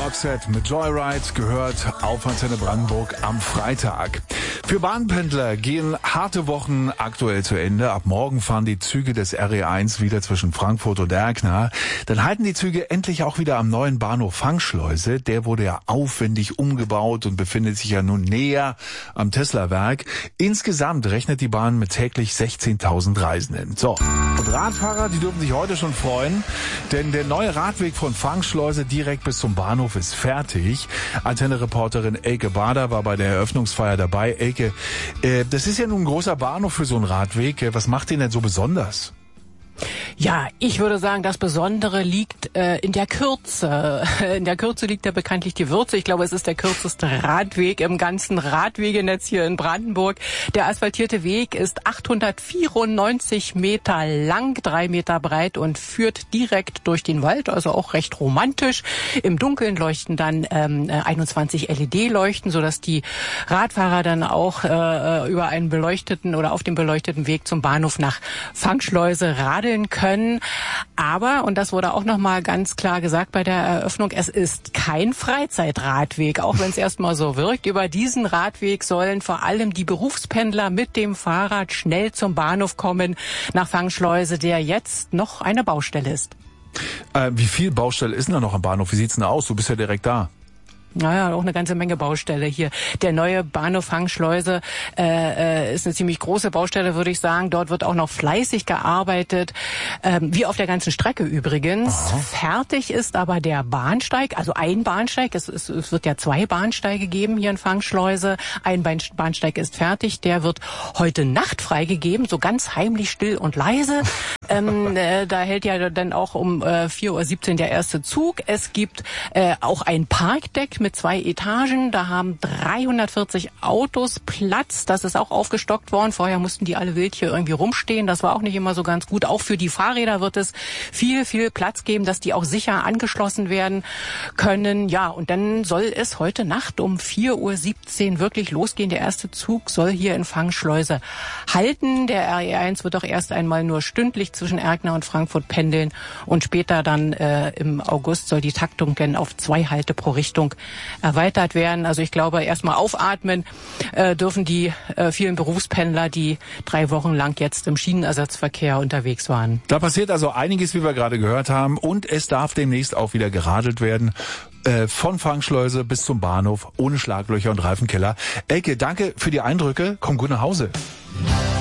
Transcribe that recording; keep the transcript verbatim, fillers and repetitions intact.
Roxette mit Joyride gehört auf Antenne Brandenburg am Freitag. Für Bahnpendler gehen harte Wochen aktuell zu Ende. Ab morgen fahren die Züge des R E eins wieder zwischen Frankfurt und Erkner. Dann halten die Züge endlich auch wieder am neuen Bahnhof Fangschleuse. Der wurde ja aufwendig umgebaut und befindet sich ja nun näher am Tesla-Werk. Insgesamt rechnet die Bahn mit täglich sechzehntausend Reisenden. So, und Radfahrer, die dürfen sich heute schon freuen, denn der neue Radweg von Fangschleuse direkt bis zum Bahnhof ist fertig. Antenne-Reporterin Elke Bader war bei der Eröffnungsfeier dabei. Elke, äh, das ist ja nun ein großer Bahnhof für so einen Radweg. Was macht den denn so besonders? Ja, ich würde sagen, das Besondere liegt äh, in der Kürze. In der Kürze liegt ja bekanntlich die Würze. Ich glaube, es ist der kürzeste Radweg im ganzen Radwegenetz hier in Brandenburg. Der asphaltierte Weg ist achthundertvierundneunzig Meter lang, drei Meter breit und führt direkt durch den Wald, also auch recht romantisch. Im Dunkeln leuchten dann ähm, einundzwanzig L E D-Leuchten, sodass die Radfahrer dann auch äh, über einen beleuchteten oder auf dem beleuchteten Weg zum Bahnhof nach Fangschleuse radeln können. Aber, und das wurde auch nochmal ganz klar gesagt bei der Eröffnung, es ist kein Freizeitradweg, auch wenn es erstmal so wirkt. Über diesen Radweg sollen vor allem die Berufspendler mit dem Fahrrad schnell zum Bahnhof kommen, nach Fangschleuse, der jetzt noch eine Baustelle ist. Äh, wie viel Baustelle ist denn da noch am Bahnhof? Wie sieht's denn aus? Du bist ja direkt da. Naja, auch eine ganze Menge Baustelle hier. Der neue Bahnhof Fangschleuse äh, ist eine ziemlich große Baustelle, würde ich sagen. Dort wird auch noch fleißig gearbeitet, ähm, wie auf der ganzen Strecke übrigens. Aha. Fertig ist aber der Bahnsteig, also ein Bahnsteig. Es, es, es wird ja zwei Bahnsteige geben hier in Fangschleuse. Ein Bahnsteig ist fertig, der wird heute Nacht freigegeben, so ganz heimlich, still und leise. ähm, äh, da hält ja dann auch um äh, vier Uhr siebzehn der erste Zug. Es gibt äh, auch ein Parkdeck mit zwei Etagen. Da haben dreihundertvierzig Autos Platz. Das ist auch aufgestockt worden. Vorher mussten die alle wild hier irgendwie rumstehen. Das war auch nicht immer so ganz gut. Auch für die Fahrräder wird es viel, viel Platz geben, dass die auch sicher angeschlossen werden können. Ja, und dann soll es heute Nacht um vier Uhr siebzehn wirklich losgehen. Der erste Zug soll hier in Fangschleuse halten. Der R E eins wird auch erst einmal nur stündlich zwischen Erkner und Frankfurt pendeln. Und später dann äh, im August soll die Taktung dann auf zwei Halte pro Richtung erweitert werden. Also ich glaube, erstmal aufatmen äh, dürfen die äh, vielen Berufspendler, die drei Wochen lang jetzt im Schienenersatzverkehr unterwegs waren. Da passiert also einiges, wie wir gerade gehört haben. Und es darf demnächst auch wieder geradelt werden. Äh, von Fangschleuse bis zum Bahnhof, ohne Schlaglöcher und Reifenkeller. Elke, danke für die Eindrücke. Komm gut nach Hause.